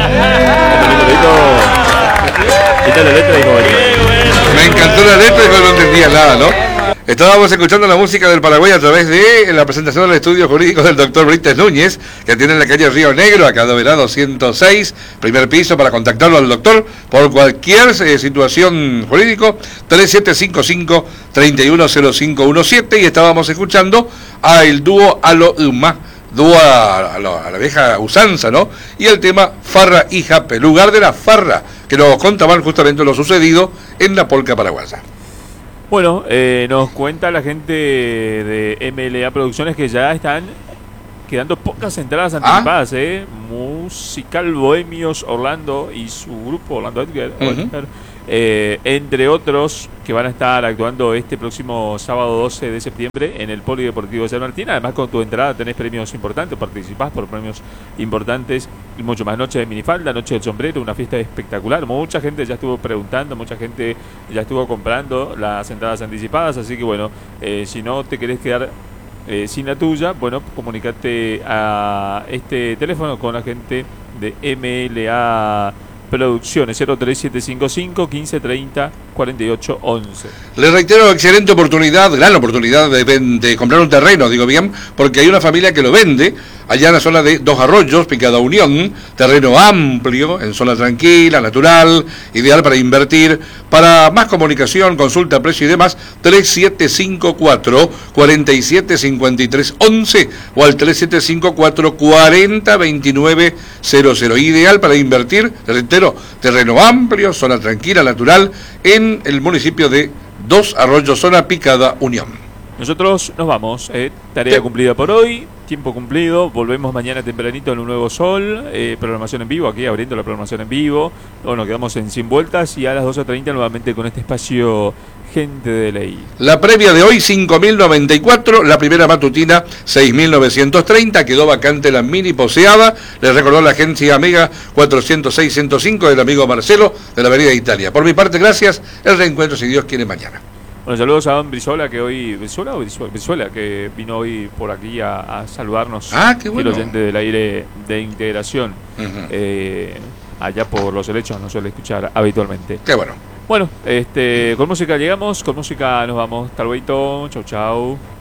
Quita la letra y dijo, me encantó la letra y no entendía nada, ¿no? Estábamos escuchando la música del Paraguay a través de la presentación del estudio jurídico del doctor Brites Núñez, que tiene en la calle Río Negro, acá de Verano 106, primer piso, para contactarlo al doctor por cualquier situación jurídico, 3755-310517, y estábamos escuchando a el dúo Alo Uma, dúo a la vieja usanza, ¿no? Y el tema Farra y Jape, lugar de la farra, que nos contaban justamente lo sucedido en la polca paraguaya. Bueno, nos cuenta la gente de MLA Producciones que ya están quedando pocas entradas anticipadas, Musical Bohemios Orlando y su grupo Orlando Edgar, entre otros, que van a estar actuando este próximo sábado 12 de septiembre en el Polideportivo de San Martín. Además, con tu entrada tenés premios importantes, participás por premios importantes y mucho más. Noche de minifalda, noche del sombrero, una fiesta espectacular. Mucha gente ya estuvo preguntando, mucha gente ya estuvo comprando las entradas anticipadas, así que bueno, si no te querés quedar sin la tuya, bueno, comunicate a este teléfono con la gente de MLA Producciones, 03755 1530 4811. Les reitero, excelente oportunidad, gran oportunidad de comprar un terreno, digo bien, porque hay una familia que lo vende allá en la zona de Dos Arroyos, Picada Unión, terreno amplio, en zona tranquila, natural, ideal para invertir. Para más comunicación, consulta, precio y demás, 3754-475311 o al 3754-402900. Ideal para invertir, reitero, terreno amplio, zona tranquila, natural, en el municipio de Dos Arroyos, zona Picada Unión. Nosotros nos vamos, tarea cumplida por hoy, tiempo cumplido, volvemos mañana tempranito en un nuevo sol, programación en vivo, aquí abriendo la programación en vivo, bueno, quedamos en Sin Vueltas y a las 12:30 nuevamente con este espacio Gente de Ley. La previa de hoy 5.094, la primera matutina 6.930, quedó vacante la mini poseada, les recordó la agencia Amiga 406-105 del amigo Marcelo de la Avenida Italia. Por mi parte, gracias, el reencuentro si Dios quiere mañana. Bueno, saludos a don Brizuela, que hoy, Brizuela, que vino hoy por aquí a saludarnos. Qué bueno. El oyente del aire de integración, allá por Los Helechos, nos suele escuchar habitualmente. Qué bueno. Bueno, con música llegamos, con música nos vamos. Hasta luego, chau chau.